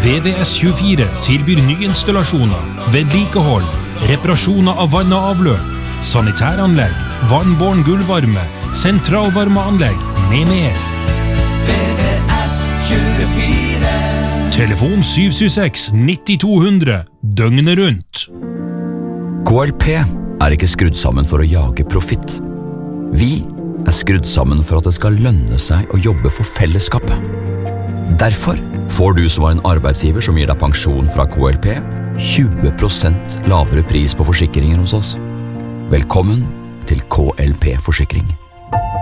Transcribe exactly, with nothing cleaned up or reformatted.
V V S tjuefire tilbyr nyinstallasjoner, vedlikehold, reparasjoner av vann og avløp, sanitæranlegg, vannbåren gulvvarme, sentralvarmeanlegg med mer. V V S tjuefire. Telefon syv syv seks nitti to hundre, døgnet rundt. K L P er ikke skrudd sammen for å jage profitt. Vi er skrudd sammen for at det skal lønne seg å jobbe for fellesskapet. Derfor får du som har en arbeidsgiver som gir deg pensjon fra K L P, tjue prosent lavere pris på forsikringer hos oss. Velkommen til K L P Forsikring.